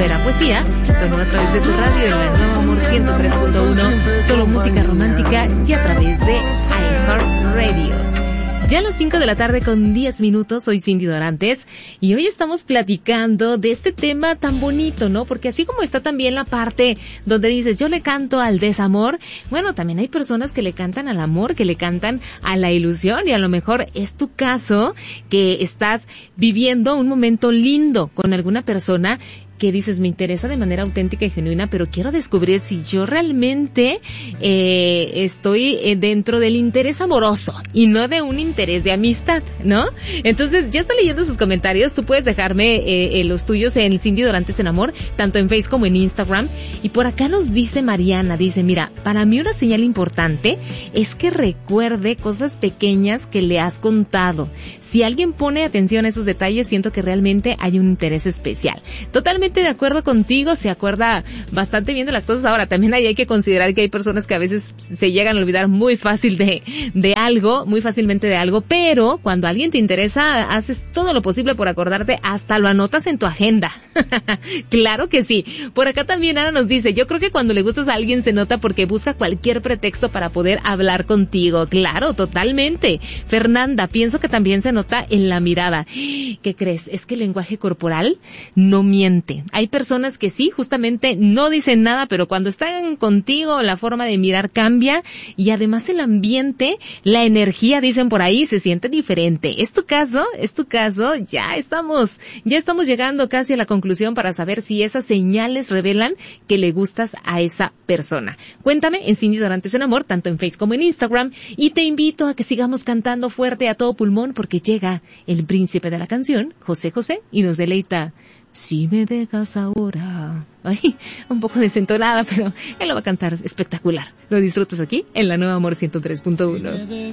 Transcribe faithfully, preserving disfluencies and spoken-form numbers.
Primavera Poesía, sonó a través de tu radio en la Nueva Amor ciento tres punto uno, solo música romántica y a través de iHeartRadio. Ya a las cinco de la tarde con diez minutos, soy Cindy Dorantes y hoy estamos platicando de este tema tan bonito, ¿no? Porque así como está también la parte donde dices, yo le canto al desamor, bueno, también hay personas que le cantan al amor, que le cantan a la ilusión y a lo mejor es tu caso que estás viviendo un momento lindo con alguna persona que dices, me interesa de manera auténtica y genuina, pero quiero descubrir si yo realmente eh, estoy eh, dentro del interés amoroso y no de un interés de amistad, ¿no? Entonces, ya está leyendo sus comentarios, tú puedes dejarme eh, eh, los tuyos en Cindy Dorantes en Amor, tanto en Facebook como en Instagram, y por acá nos dice Mariana, dice, mira, para mí una señal importante es que recuerde cosas pequeñas que le has contado. Si alguien pone atención a esos detalles, siento que realmente hay un interés especial. Totalmente de acuerdo contigo, se acuerda bastante bien de las cosas. Ahora, también ahí hay que considerar que hay personas que a veces se llegan a olvidar muy fácil de, de algo, muy fácilmente de algo, pero cuando alguien te interesa, haces todo lo posible por acordarte, hasta lo anotas en tu agenda. Claro que sí. Por acá también Ana nos dice, yo creo que cuando le gustas a alguien se nota porque busca cualquier pretexto para poder hablar contigo. Claro, totalmente. Fernanda, pienso que también se nota en la mirada. ¿Qué crees? Es que el lenguaje corporal no miente. Hay personas que sí, justamente no dicen nada, pero cuando están contigo la forma de mirar cambia y además el ambiente, la energía, dicen por ahí, se siente diferente. ¿Es tu caso? ¿Es tu caso? Ya estamos, ya estamos llegando casi a la conclusión para saber si esas señales revelan que le gustas a esa persona. Cuéntame en Cindy Dorantes en Amor, tanto en Facebook como en Instagram, y te invito a que sigamos cantando fuerte a todo pulmón porque llega el príncipe de la canción, José José, y nos deleita. Si me dejas ahora. Ay, un poco desentonada, pero él lo va a cantar espectacular. Lo disfrutas aquí en la Nueva Amor ciento tres punto uno. Si me